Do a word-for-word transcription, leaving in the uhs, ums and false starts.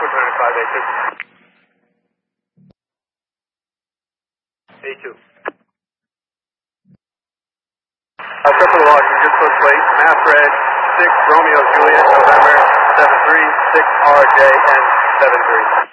Switch one five, A two. A two. Uh, triple log, you just put plate, map red, six Romeo Juliet, November, seven three, six R J, and seven three.